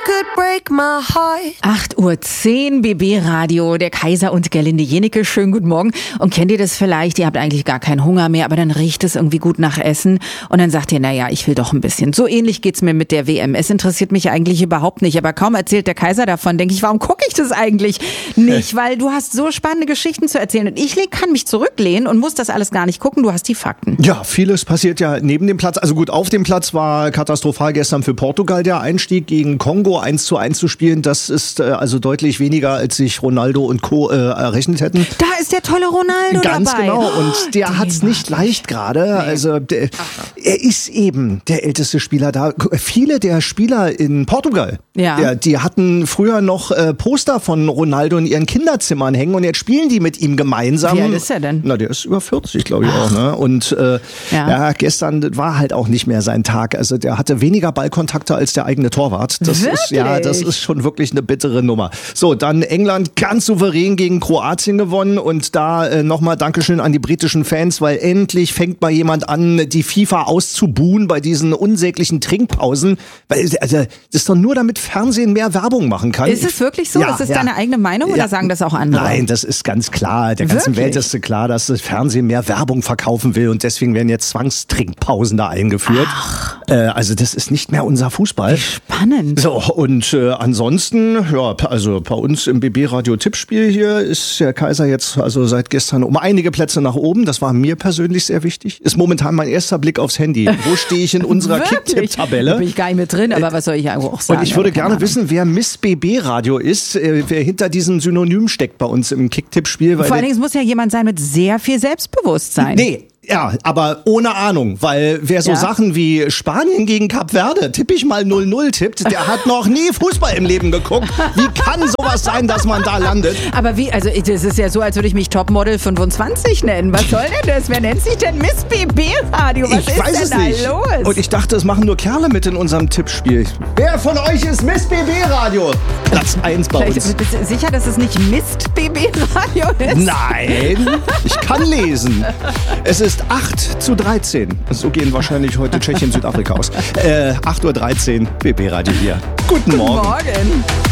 could break my heart. 8:10 Uhr, BB Radio, der Kaiser und Gerlinde Jenecke. Schönen guten Morgen. Und kennt ihr das vielleicht? Ihr habt eigentlich gar keinen Hunger mehr, aber dann riecht es irgendwie gut nach Essen. Und dann sagt ihr, naja, ich will doch ein bisschen. So ähnlich geht's mir mit der WM. Es interessiert mich eigentlich überhaupt nicht. Aber kaum erzählt der Kaiser davon, denke ich, warum gucke ich das eigentlich nicht? Weil du hast so spannende Geschichten zu erzählen. Und ich kann mich zurücklehnen und muss das alles gar nicht gucken. Du hast die Fakten. Ja, vieles passiert ja neben dem Platz. Also gut, auf dem Platz war katastrophal gestern für Portugal der Einstieg gegen Kongo 1:1 zu spielen. Das ist also deutlich weniger, als sich Ronaldo und Co. errechnet hätten. Da ist der tolle Ronaldo Ganz dabei. genau. Und der hat's nicht leicht gerade. Nee. Also er ist eben der älteste Spieler da. Viele der Spieler in Portugal, die hatten früher noch Poster von Ronaldo in ihren Kinderzimmern hängen und jetzt spielen die mit ihm gemeinsam. Wie alt ist er denn? Na, der ist über 40, glaube ich auch. Ne? Und gestern war halt auch nicht mehr sein Tag. Also der hatte weniger Ballkontakte als der eigene Torwart. Das ist schon wirklich eine bittere Nummer. So, dann England ganz souverän gegen Kroatien gewonnen und da nochmal Dankeschön an die britischen Fans, weil endlich fängt mal jemand an, die FIFA auszubuhen bei diesen unsäglichen Trinkpausen. Weil, also, das ist doch nur, damit Fernsehen mehr Werbung machen kann. Ist es wirklich so? Ist das deine eigene Meinung oder sagen das auch andere? Nein, das ist ganz klar. Der ganzen Welt ist klar, dass das Fernsehen mehr Werbung verkaufen will und deswegen werden jetzt Zwangstrinkpausen da eingeführt. Also das ist nicht mehr unser Fußball. Spannend. So, und ansonsten, also bei uns im BB-Radio-Tippspiel hier ist der Kaiser jetzt also seit gestern um einige Plätze nach oben. Das war mir persönlich sehr wichtig. Ist momentan mein erster Blick aufs Handy. Wo stehe ich in unserer Kicktipp-Tabelle? Da bin ich gar nicht mit drin, aber was soll ich auch sagen? Und ich würde gerne wissen, wer Miss BB-Radio ist, wer hinter diesem Synonym steckt bei uns im Kicktipp-Spiel. Vor allen Dingen, es muss ja jemand sein mit sehr viel Selbstbewusstsein. Nee. Ja, aber ohne Ahnung, weil wer so Sachen wie Spanien gegen Kap Verde, tippe ich mal 0-0 tippt, der hat noch nie Fußball im Leben geguckt. Wie kann sowas sein, dass man da landet? Aber wie, also das ist ja so, als würde ich mich Topmodel 25 nennen. Was soll denn das? Wer nennt sich denn Miss BB Radio? Was ist denn da los? Und ich dachte, es machen nur Kerle mit in unserem Tippspiel. Wer von euch ist Miss BB Radio? Platz 1 bei uns. Bist du sicher, dass es nicht Mist BB Radio ist? Nein, ich kann lesen. Es ist 8:13. So gehen wahrscheinlich heute Tschechien, Südafrika aus. 8:13 Uhr, BB Radio hier. Guten Morgen. Guten Morgen.